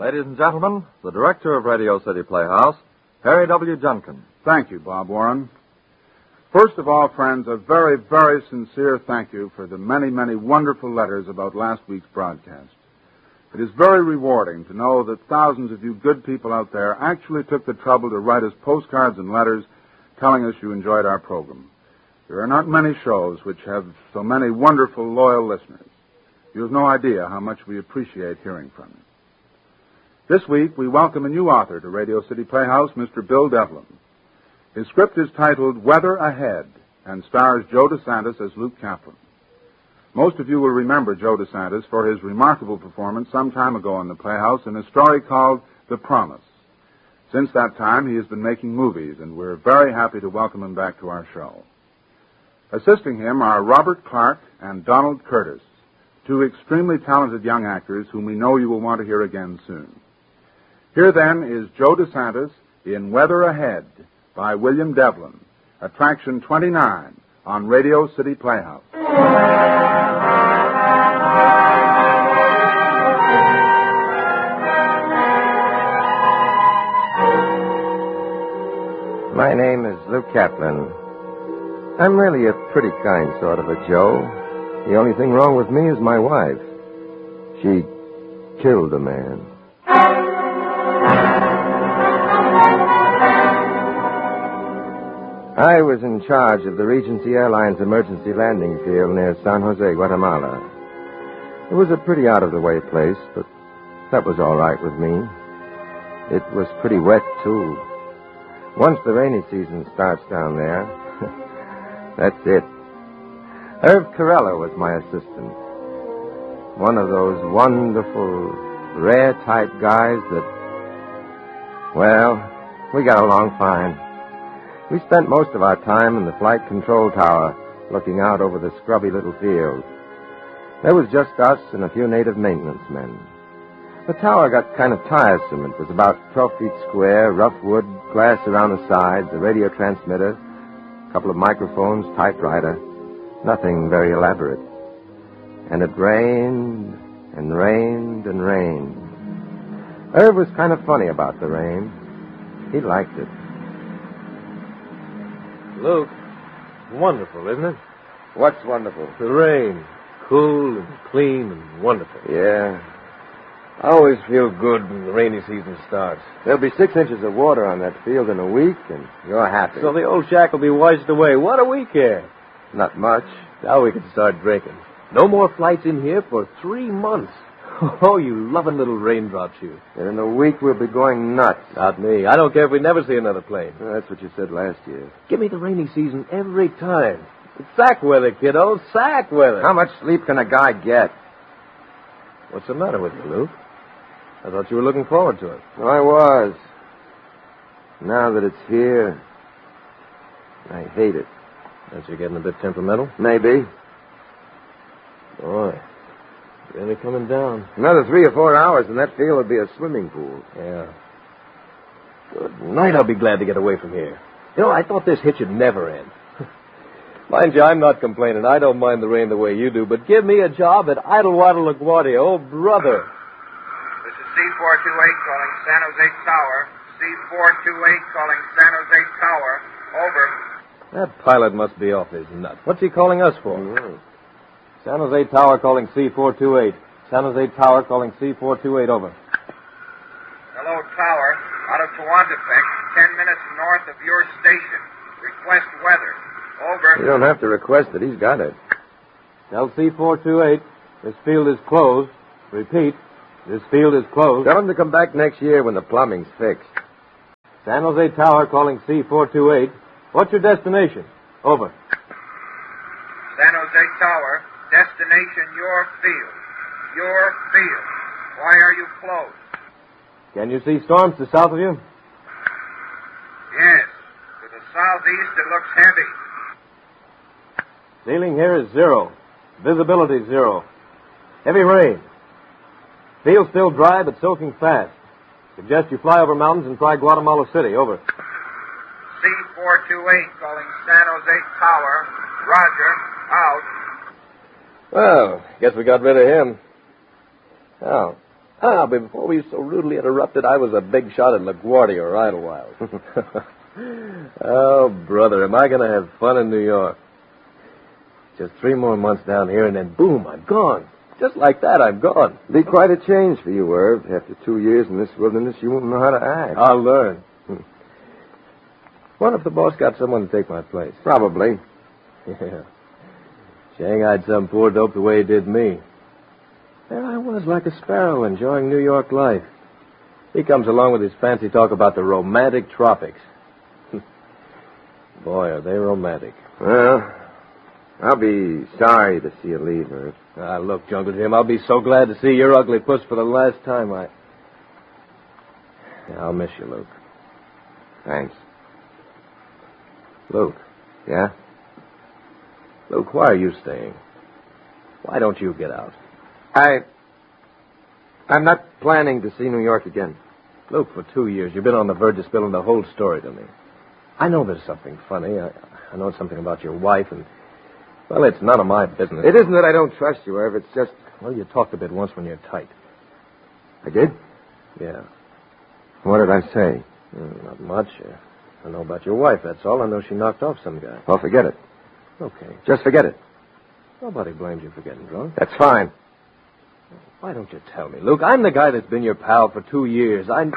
Ladies and gentlemen, the director of Radio City Playhouse, Harry W. Junkin. Thank you, Bob Warren. First of all, friends, a very, very sincere thank you for the many, many wonderful letters about last week's broadcast. It is very rewarding to know that thousands of you good people out there actually took the trouble to write us postcards and letters telling us you enjoyed our program. There are not many shows which have so many wonderful, loyal listeners. You have no idea how much we appreciate hearing from you. This week, we welcome a new author to Radio City Playhouse, Mr. Bill Devlin. His script is titled Weather Ahead and stars Joe DeSantis as Luke Kaplan. Most of you will remember Joe DeSantis for his remarkable performance some time ago in the Playhouse in a story called The Promise. Since that time, he has been making movies, and we're very happy to welcome him back to our show. Assisting him are Robert Clark and Donald Curtis, two extremely talented young actors whom we know you will want to hear again soon. Here, then, is Joe DeSantis in Weather Ahead by William Devlin, Attraction 29 on Radio City Playhouse. My name is Luke Kaplan. I'm really a pretty kind sort of a Joe. The only thing wrong with me is my wife. She killed a man. I was in charge of the Regency Airlines emergency landing field near San Jose, Guatemala. It was a pretty out-of-the-way place, but that was all right with me. It was pretty wet, too. Once the rainy season starts down there, that's it. Herb Corella was my assistant. One of those wonderful, rare-type guys that, well, we got along fine. We spent most of our time in the flight control tower, looking out over the scrubby little field. There was just us and a few native maintenance men. The tower got kind of tiresome. It was about 12 feet square, rough wood, glass around the sides, a radio transmitter, a couple of microphones, typewriter. Nothing very elaborate. And it rained and rained and rained. Herb was kind of funny about the rain. He liked it. Luke, wonderful, isn't it? What's wonderful? The rain. Cool and clean and wonderful. Yeah. I always feel good when the rainy season starts. There'll be 6 inches of water on that field in a week, and you're happy. So the old shack will be washed away. What do we care? Not much. Now we can start drinking. No more flights in here for 3 months. Oh, you loving little raindrops, you. And in a week, we'll be going nuts. Not me. I don't care if we never see another plane. Well, that's what you said last year. Give me the rainy season every time. It's sack weather, kiddo. Sack weather. How much sleep can a guy get? What's the matter with you, Luke? I thought you were looking forward to it. I was. Now that it's here, I hate it. Aren't you getting a bit temperamental? Maybe. Boy, really coming down. Another 3 or 4 hours, and that field would be a swimming pool. Yeah. Good night. I'll be glad to get away from here. You know, I thought this hit would never end. Mind you, I'm not complaining. I don't mind the rain the way you do, but give me a job at Idlewater LaGuardia. Oh, brother. This is C428 calling San Jose Tower. C428 calling San Jose Tower. Over. That pilot must be off his nut. What's he calling us for? Mm-hmm. San Jose Tower calling C428. San Jose Tower calling C428, over. Hello, Tower. Out of Tehuantepec, 10 minutes north of your station. Request weather. Over. You don't have to request it. He's got it. Tell C428, this field is closed. Repeat, this field is closed. Tell him to come back next year when the plumbing's fixed. San Jose Tower calling C428. What's your destination? Over. San Jose Tower, destination your field. Your field. Why are you closed? Can you see storms to south of you? Yes. To the southeast, it looks heavy. Ceiling here is 0. Visibility 0. Heavy rain. Field still dry, but soaking fast. Suggest you fly over mountains and try Guatemala City. Over. C428 calling San Jose Tower. Roger. Out. Well, guess we got rid of him. Oh, But before we were so rudely interrupted, I was a big shot at LaGuardia or Idlewild. Oh, brother, am I going to have fun in New York. Just 3 more months down here, and then boom, I'm gone. Just like that, I'm gone. Be quite a change for you, Irv. After 2 years in this wilderness, you won't know how to act. I'll learn. What if the boss got someone to take my place? Probably. Yeah. Shanghaied some poor dope the way he did me. There I was like a sparrow enjoying New York life. He comes along with his fancy talk about the romantic tropics. Boy, are they romantic. Well, I'll be sorry to see you leave, Irv. Look, Jungle Jim, I'll be so glad to see your ugly puss for the last time. I'll miss you, Luke. Thanks. Luke. Yeah? Luke, why are you staying? Why don't you get out? I'm not planning to see New York again. Luke, for 2 years, you've been on the verge of spilling the whole story to me. I know there's something funny. I know something about your wife, and, well, it's none of my business. It isn't that I don't trust you, Irv. It's just... Well, you talked a bit once when you're tight. I did? Yeah. What did I say? Not much. I know about your wife, that's all. I know she knocked off some guy. Well, forget it. Okay. Just forget it. Nobody blames you for getting drunk. That's fine. Why don't you tell me, Luke? I'm the guy that's been your pal for 2 years. C428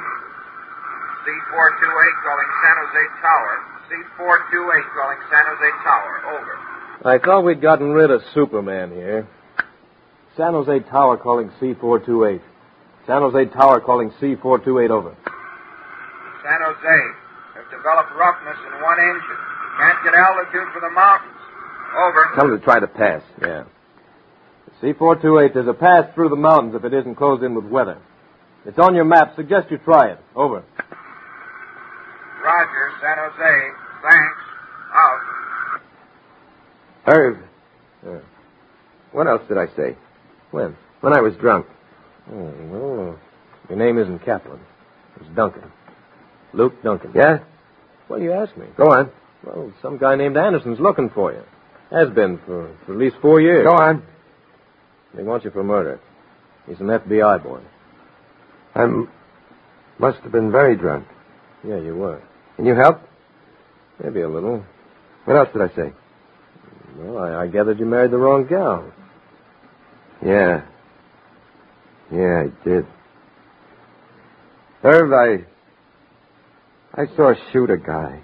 calling San Jose Tower. C428 calling San Jose Tower. Over. I thought we'd gotten rid of Superman here. San Jose Tower calling C428. San Jose Tower calling C428 over. San Jose have developed roughness in one engine. Can't get altitude for the mountains. Over. Tell them to try to pass. Yeah. C428, there's a pass through the mountains if it isn't closed in with weather. It's on your map. Suggest you try it. Over. Roger, San Jose. Thanks. Out. Irv. What else did I say? When? When I was drunk. Oh, well, your name isn't Kaplan. It's Duncan. Luke Duncan. Yeah? Well, you asked me. Go on. Well, some guy named Anderson's looking for you. Has been for at least 4 years. Go on. He wants you for murder. He's an FBI boy. I must have been very drunk. Yeah, you were. Can you help? Maybe a little. What else did I say? Well, I gathered you married the wrong gal. Yeah. Yeah, I did. Irv, I saw her shoot a guy.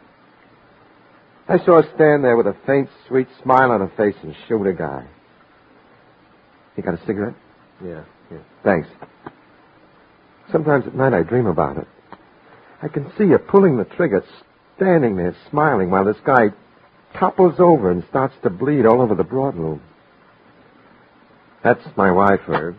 I saw her stand there with a faint, sweet smile on her face and shoot a guy. You got a cigarette? Yeah. Thanks. Sometimes at night I dream about it. I can see her pulling the trigger, standing there smiling while this guy topples over and starts to bleed all over the broadloom. That's my wife, Irv.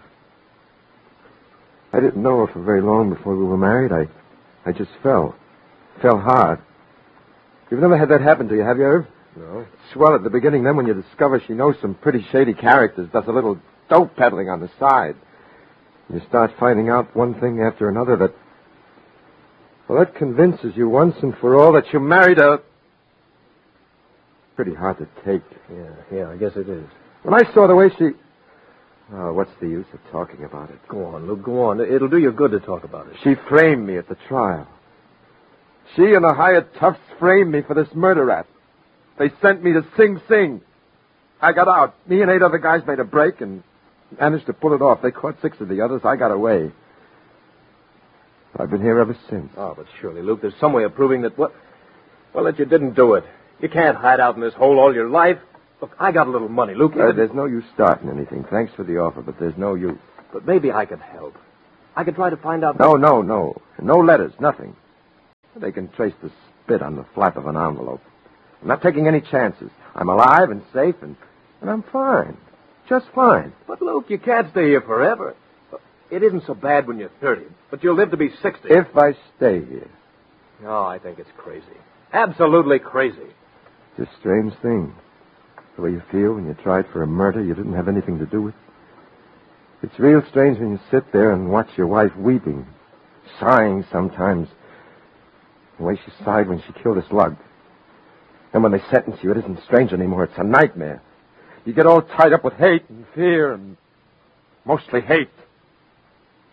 I didn't know her for very long before we were married. I just fell hard. You've never had that happen to you, have you, Irv? No. Swell at the beginning, then when you discover she knows some pretty shady characters, does a little dope peddling on the side. You start finding out one thing after another that convinces you once and for all that you married a... Pretty hard to take. Yeah, I guess it is. When I saw the way she... Oh, what's the use of talking about it? Go on, Luke, go on. It'll do you good to talk about it. She framed me at the trial. She and the hired toughs framed me for this murder rap. They sent me to Sing Sing. I got out. Me and 8 other guys made a break and managed to pull it off. They caught 6 of the others. I got away. I've been here ever since. Oh, but surely, Luke, there's some way of proving that that you didn't do it. You can't hide out in this hole all your life. Look, I got a little money, Luke. There's no use starting anything. Thanks for the offer, but there's no use. But maybe I could help. I could try to find out... No. No letters, nothing. They can trace the spit on the flap of an envelope. I'm not taking any chances. I'm alive and safe, and I'm fine. Just fine. But, Luke, you can't stay here forever. It isn't so bad when you're 30, but you'll live to be 60. If I stay here. Oh, I think it's crazy. Absolutely crazy. It's a strange thing. The way you feel when you tried for a murder you didn't have anything to do with. It's real strange when you sit there and watch your wife weeping, sighing sometimes, the way she sighed when she killed a slug. And when they sentence you, it isn't strange anymore. It's a nightmare. You get all tied up with hate and fear and mostly hate.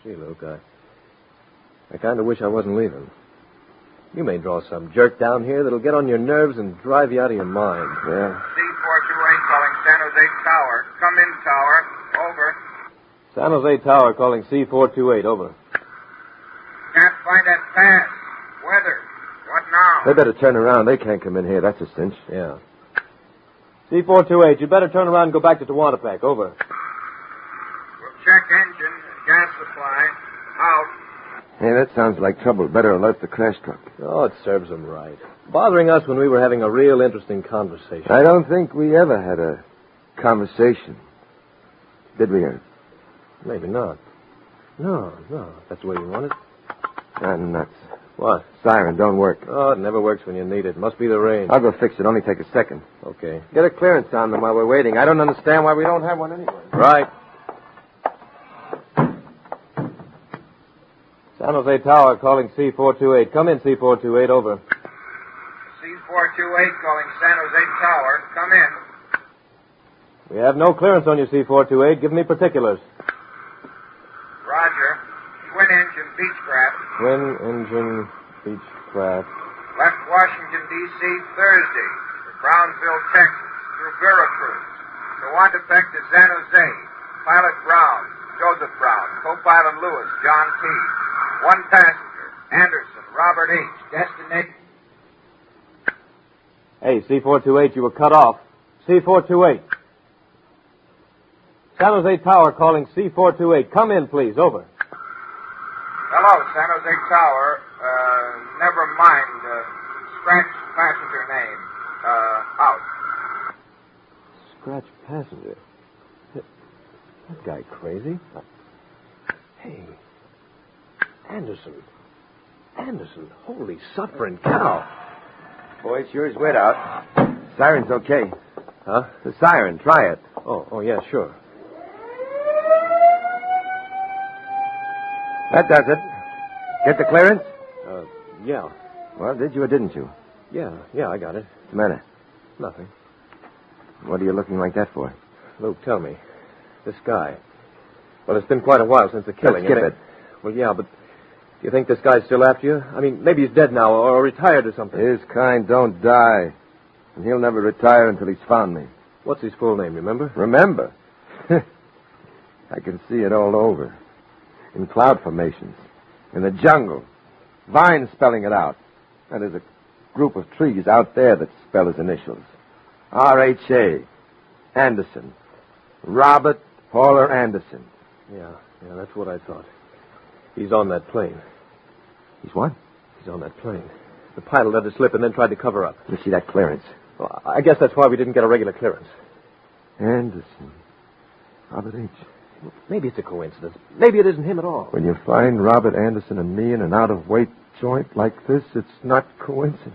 Gee, Luke, I kind of wish I wasn't leaving. You may draw some jerk down here that'll get on your nerves and drive you out of your mind. Yeah. C428 calling San Jose Tower. Come in, Tower. Over. San Jose Tower calling C428. Over. Can't find that pass. Weather. What now? They better turn around. They can't come in here. That's a cinch. Yeah. C428, you better turn around and go back to Tehuantepec. Over. We'll check engine. Gas supply. Out. Hey, that sounds like trouble. Better alert the crash truck. Oh, it serves them right. Bothering us when we were having a real interesting conversation. I don't think we ever had a conversation. Did we, Ernst? Maybe not. No. That's the way you want it. I'm nuts. What? Siren don't work. Oh, it never works when you need it. Must be the rain. I'll go fix it. Only take a second. Okay. Get a clearance on them while we're waiting. I don't understand why we don't have one anyway. Right. San Jose Tower calling C428. Come in, C428. Over. C428 calling San Jose Tower. Come in. We have no clearance on you, C428. Give me particulars. Roger. Twin engine Beechcraft. Twin engine Beechcraft. Left Washington, D.C. Thursday. For Brownsville, Texas. Through Veracruz. Tehuantepec to San Jose. Pilot Brown. Joseph Brown. Co-pilot Lewis. John T. One passenger. Anderson. Robert H. Destination. Hey, C428, you were cut off. C428. San Jose Tower calling C428. Come in, please. Over. Hello, San Jose Tower. Never mind. Scratch passenger name. Out. Scratch passenger? That guy crazy? Hey. Anderson. Holy suffering cow. Boy, it sure is wet out. Siren's okay. Huh? The siren. Try it. Oh, yeah, sure. That does it. Get the clearance? Yeah. Well, did you or didn't you? Yeah, I got it. What's the matter? Nothing. What are you looking like that for? Luke, tell me. This guy. Well, it's been quite a while since the killing. Let's skip it. Well, yeah, but do you think this guy's still after you? I mean, maybe he's dead now or retired or something. His kind don't die. And he'll never retire until he's found me. What's his full name, remember? Remember? I can see it all over. In cloud formations. In the jungle. Vines spelling it out. And there's a group of trees out there that spell his initials. R-H-A. Anderson. Robert Horler Anderson. Yeah, that's what I thought. He's on that plane. He's what? He's on that plane. The pilot let it slip and then tried to cover up. Let me see that clearance. Well, I guess that's why we didn't get a regular clearance. Anderson. Robert H. Well, maybe it's a coincidence. Maybe it isn't him at all. When you find Robert Anderson and me in an out-of-weight joint like this, it's not coincidence.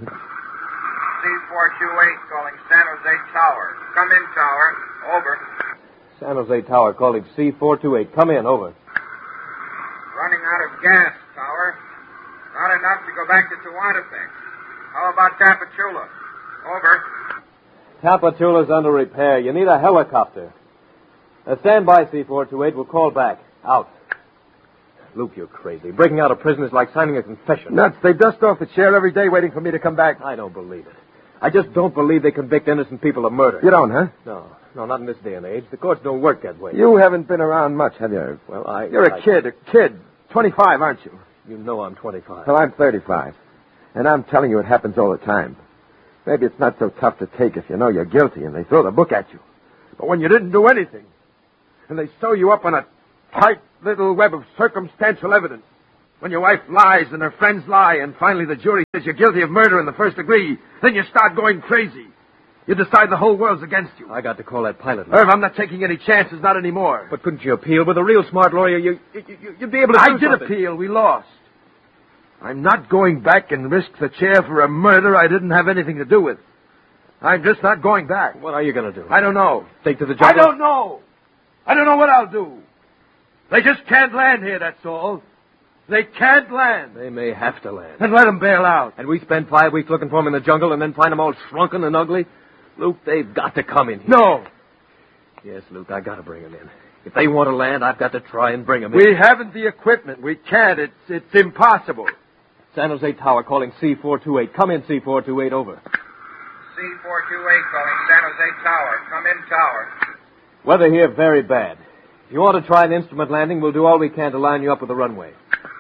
C428 calling San Jose Tower. Come in, Tower. Over. San Jose Tower calling C428. Come in. Over. Running out of gas, Tower. Not enough to go back to Tehuantepec. How about Tapachula? Over. Tapachula's under repair. You need a helicopter. Stand by, C428. We'll call back. Out. Luke, you're crazy. Breaking out of prison is like signing a confession. Nuts. They dust off the chair every day waiting for me to come back. I don't believe it. I just don't believe they convict innocent people of murder. You don't, huh? No, not in this day and age. The courts don't work that way. You haven't been around much, have you? Well, You're a kid. 25, aren't you? You know I'm 25. Well, I'm 35. And I'm telling you it happens all the time. Maybe it's not so tough to take if you know you're guilty and they throw the book at you. But when you didn't do anything, and they sew you up in a tight little web of circumstantial evidence, when your wife lies and her friends lie, and finally the jury says you're guilty of murder in the first degree, then you start going crazy. You decide the whole world's against you. I got to call that pilot. Irv, I'm not taking any chances, not anymore. But couldn't you appeal? With a real smart lawyer, you'd be able to do something. I did appeal. We lost. I'm not going back and risk the chair for a murder I didn't have anything to do with. I'm just not going back. What are you going to do? I don't know. Take to the jungle? I don't know. I don't know what I'll do. They just can't land here, that's all. They can't land. They may have to land. And let them bail out. And we spend 5 weeks looking for them in the jungle and then find them all shrunken and ugly? Luke, they've got to come in here. No. Yes, Luke, I got to bring them in. If they want to land, I've got to try and bring them in. We haven't the equipment. We can't. It's impossible. San Jose Tower calling C428. Come in, C428, over. C428 calling San Jose Tower. Come in, Tower. Weather here very bad. If you want to try an instrument landing, we'll do all we can to line you up with the runway.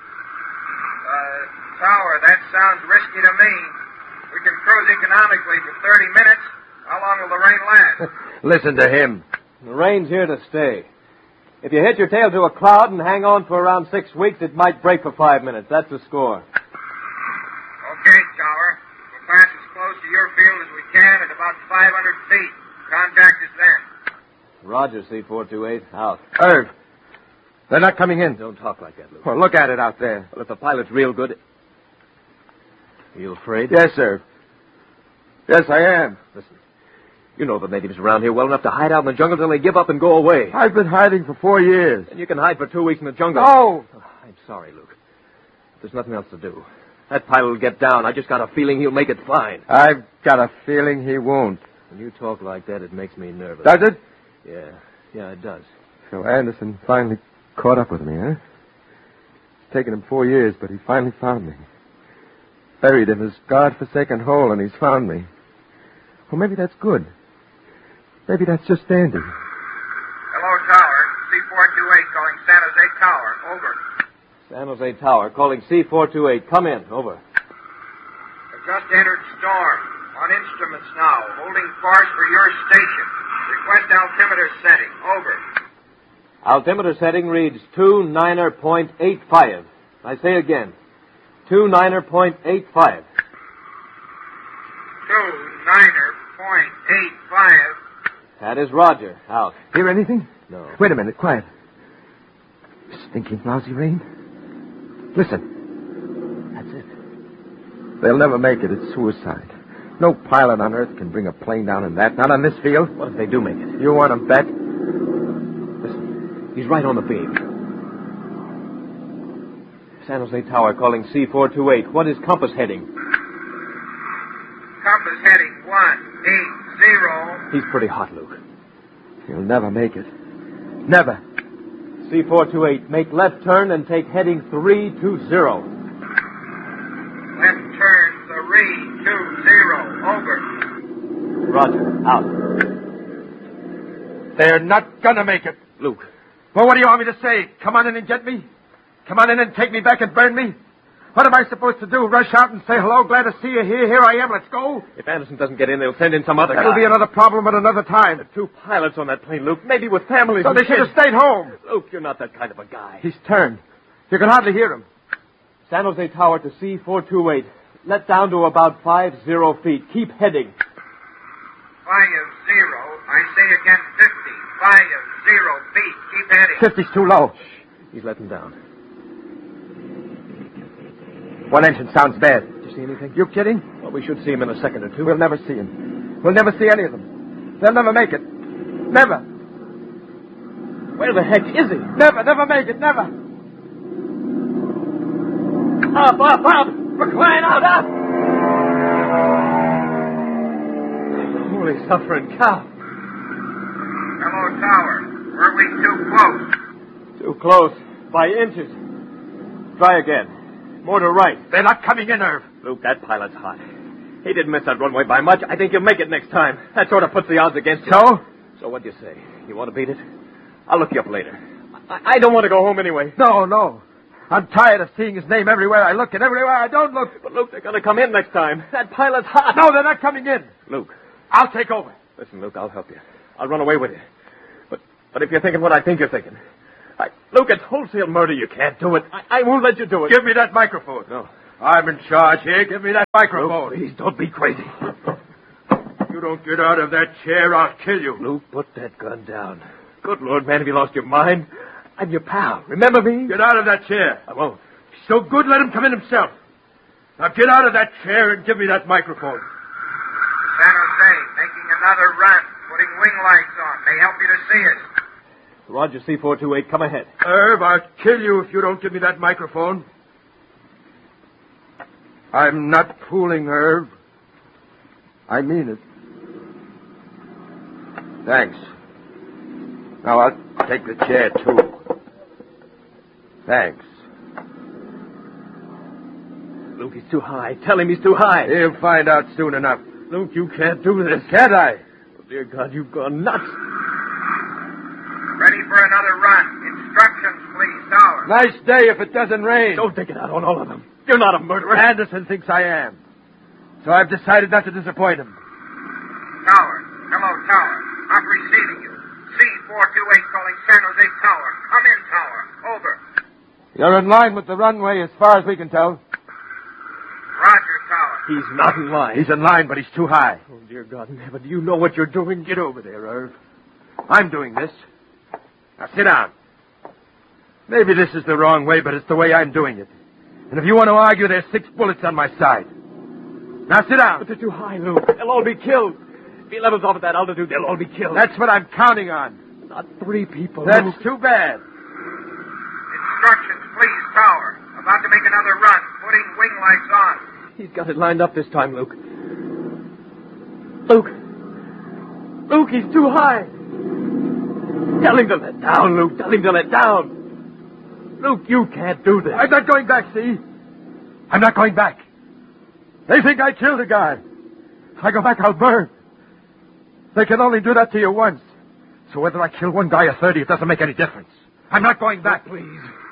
Tower, that sounds risky to me. We can cruise economically for 30 minutes. How long will the rain last? Listen to him. The rain's here to stay. If you hit your tail to a cloud and hang on for around 6 weeks, it might break for 5 minutes. That's the score. Okay, Tower. We'll pass as close to your field as we can at about 500 feet. Contact us then. Roger, C428. Out. Irv, they're not coming in. Don't talk like that, Luke. Well, look at it out there. Well, if the pilot's real good... Are you afraid? Yes, sir. Yes, I am. Listen, you know the natives around here well enough to hide out in the jungle till they give up and go away. I've been hiding for 4 years. And you can hide for 2 weeks in the jungle. No! Oh, I'm sorry, Luke. There's nothing else to do. That pilot will get down. I just got a feeling he'll make it fine. I've got a feeling he won't. When you talk like that, it makes me nervous. Does it? Yeah, it does. So Anderson finally caught up with me, huh? It's taken him 4 years, but he finally found me. Buried in his God-forsaken hole, and he's found me. Well, maybe that's good. Maybe that's just dandy. Hello, Tower. C428 calling San Jose Tower. Over. San Jose Tower calling C428. Come in. Over. I've just entered storm. On instruments now. Holding course for your station. Request altimeter setting. Over. Altimeter setting reads 29.85. I say again. 29.85. 29.85. That is Roger. Out. Hear anything? No. Wait a minute. Quiet. Stinking lousy rain. Listen. That's it. They'll never make it. It's suicide. No pilot on Earth can bring a plane down in that. Not on this field. What if they do make it? You want to bet? Listen. He's right on the beam. San Jose Tower calling C428. What is compass heading? Compass heading 180. He's pretty hot, Luke. He'll never make it. Never. C428, make left turn and take heading 320. Left turn 320. Over. Roger. Out. They're not gonna make it. Luke. Well, what do you want me to say? Come on in and get me? Come on in and take me back and burn me? What am I supposed to do? Rush out and say hello? Glad to see you here. Here I am. Let's go. If Anderson doesn't get in, they'll send in some other guy. That'll be another problem at another time. There are 2 pilots on that plane, Luke. Maybe with families. So and they should have kids. stayed home. Luke, you're not that kind of a guy. He's turned. You can hardly hear him. San Jose Tower to C428. Let down to about 50 feet. Keep heading. 50. I say again 50. 50 feet. Keep heading. 50's too low. He's letting down. One engine sounds bad. Did you see anything? You kidding? Well, we should see him in a second or two. We'll never see him. We'll never see any of them. They'll never make it. Never. Where the heck is he? Never make it. Never. Up! We're crying out, up! Holy suffering cow. Hello, Tower. Were we too close? Too close. By inches. Try again. More to right. They're not coming in, Irv. Luke, that pilot's hot. He didn't miss that runway by much. I think he'll make it next time. That sort of puts the odds against you. So? So what'd you say? You want to beat it? I'll look you up later. I don't want to go home anyway. No. I'm tired of seeing his name everywhere I look and everywhere I don't look. But, Luke, they're going to come in next time. That pilot's hot. No, they're not coming in. Luke. I'll take over. Listen, Luke, I'll help you. I'll run away with you. But if you're thinking what I think you're thinking... Luke, it's wholesale murder. You can't do it. I won't let you do it. Give me that microphone. No. I'm in charge here. Give me that microphone. Luke, please, don't be crazy. You don't get out of that chair, I'll kill you. Luke, put that gun down. Good Lord, man, have you lost your mind? I'm your pal. Remember me? Get out of that chair. I won't. So good, let him come in himself. Now get out of that chair and give me that microphone. San Jose, making another run. Putting wing lights on. May help you to see us. Roger, C428, come ahead. Irv, I'll kill you if you don't give me that microphone. I'm not fooling, Irv. I mean it. Thanks. Now, I'll Take the chair, too. Thanks. Luke, he's too high. Tell him he's too high. He'll find out soon enough. Luke, you can't do this. Can't I? Oh, dear God, you've gone nuts. Ready for another run. Instructions, please, Tower. Nice day if it doesn't rain. Don't take it out on all of them. You're not a murderer. Anderson thinks I am. So I've decided not to disappoint him. Tower. Hello, Tower. I'm receiving you. C428 calling San Jose Tower. Come in, Tower. Over. You're in line with the runway as far as we can tell. Roger, Tower. He's not in line. He's in line, but he's too high. Oh, dear God in heaven, do you know what you're doing? Get over there, Irv. I'm doing this. Now sit down. Maybe this is the wrong way, but it's the way I'm doing it. And if you want to argue, there's 6 bullets on my side. Now sit down. But they're too high, Luke. They'll all be killed. If he levels off at that altitude, they'll all be killed. That's what I'm counting on. Not 3 people. That's Luke. too bad. Instructions, please, Tower. About to make another run. Putting wing lights on. He's got it lined up this time, Luke. Luke! Luke, he's too high! Tell him to let down, Luke. Tell him to let down. Luke, you can't do this. I'm not going back, see? I'm not going back. They think I killed a guy. If I go back, I'll burn. They can only do that to you once. So whether I kill 1 guy or 30, it doesn't make any difference. I'm not going back. Please.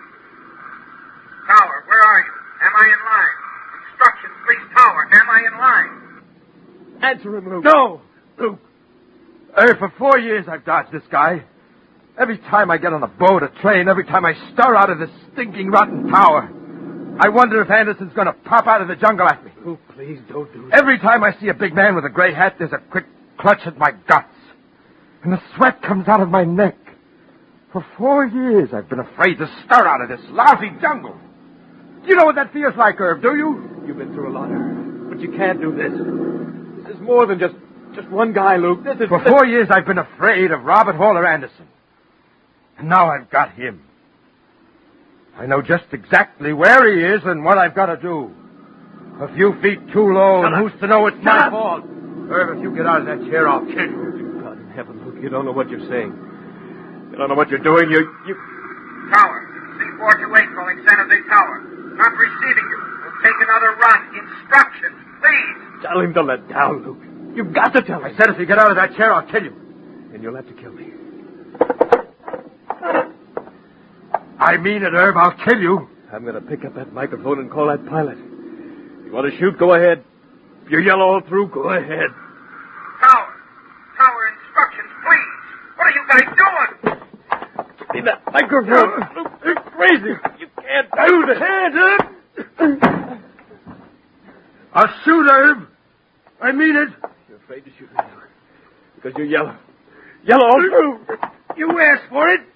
Tower, where are you? Am I in line? Instructions, please, Tower. Am I in line? Answer him, Luke. No! Luke. For 4 years I've dodged this guy. Every time I get on a boat, a train, every time I stir out of this stinking, rotten tower, I wonder if Anderson's going to pop out of the jungle at me. Luke, please don't do that. Every time I see a big man with a gray hat, there's a quick clutch at my guts. And the sweat comes out of my neck. For 4 years I've been afraid to stir out of this lousy jungle. You know what that feels like, Irv, do you? You've been through a lot, Irv. But you can't do this. This is more than just 1 guy, Luke. This is... For 4 years I've been afraid of Robert Hauler Anderson. And now I've got him. I know just exactly where he is and what I've got to do. A few feet too low, and who's to know it's my fault? Irv, if you get out of that chair, I'll kill you. God in heaven, Luke, you don't know what you're saying. You don't know what you're doing. You... Tower, C428 calling San Jose Tower. Not receiving you. We'll take another run. Instructions, please. Tell him to let down, Luke. You've got to tell him. I said if you get out of that chair, I'll kill you. And you'll have to kill me. I mean it, Irv. I'll kill you. I'm going to pick up that microphone and call that pilot. You want to shoot? Go ahead. If you yell all through, go ahead. Tower, instructions, please. What are you guys doing? Give me that microphone. Luke, you're crazy. You can't do this. Hands up. I'll shoot, Irv. I mean it. You're afraid to shoot me, Luke. Because you yell. Yell all through. You asked for it.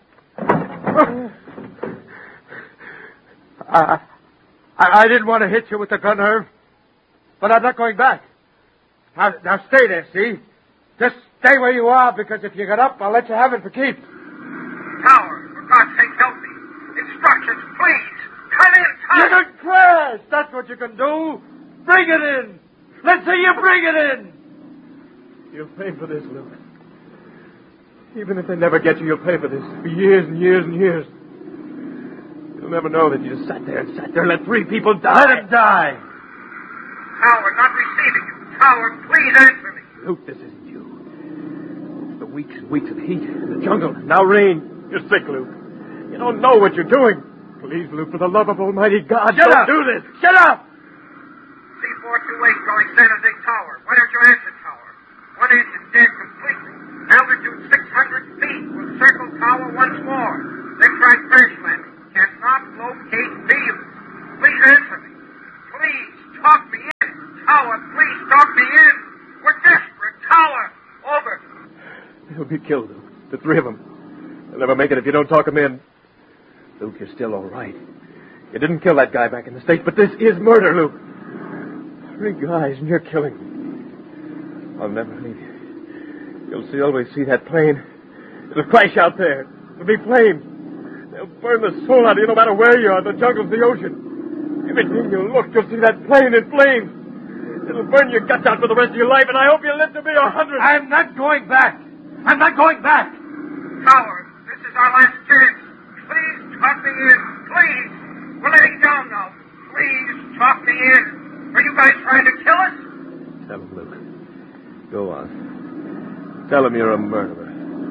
I didn't want to hit you with the gun, Irv. But I'm not going back. Now stay there, see? Just stay where you are, because if you get up, I'll let you have it for keeps. Tower, for God's sake, help me. Instructions, please. Come in, Tower. You can crash. That's what you can do. Bring it in. Let's see you bring it in. You'll pay for this, Luke. Even if they never get you, you'll pay for this. For years and years and years. You'll never know that you just sat there and let 3 people die. Let him die. Tower, not receiving you. Tower, please answer me. Luke, this isn't you. It's the weeks and weeks of heat in the jungle. Now rain. You're sick, Luke. You don't know what you're doing. Please, Luke, for the love of Almighty God, Shut don't up. do this. Shut up. C428 calling San Jose Tower. Why don't you answer, Tower? One engine dead completely. Altitude 600 feet. We'll circle Tower once more. Then try crash landing. Cannot locate field. Please answer me. Please talk me in. Tower, please talk me in. We're desperate. Tower, over. They'll be killed, Luke. The 3 of them. They'll never make it if you don't talk them in. Luke, you're still all right. You didn't kill that guy back in the States, but this is murder, Luke. 3 guys, and you're killing me. I'll never leave you. You'll always see that plane. It'll crash out there. It'll be flames. They'll burn the soul out of you no matter where you are, the jungles, the ocean. Everything you look, you'll see that plane in flames. It'll burn your guts out for the rest of your life, and I hope you live to be 100. I'm not going back. I'm not going back. Tower, our last chance. Please talk me in. Please. We're letting down now. Please talk me in. Are you guys trying to kill us? Tell him, Luke. Go on. Tell him you're a murderer.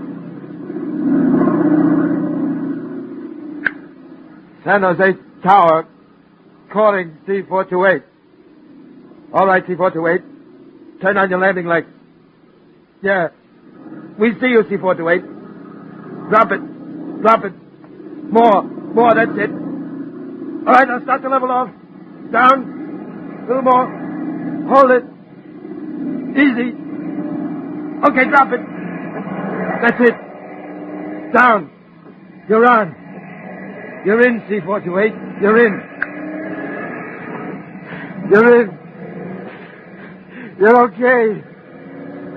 San Jose Tower, calling C-428. All right, C-428. Turn on your landing lights. Yeah. We see you, C-428. Drop it. Drop it. More, that's it. All right, now start to level off. Down. A little more. Hold it. Easy. Okay, drop it. That's it. Down. You're on. You're in, C-428. You're in. You're in. You're okay.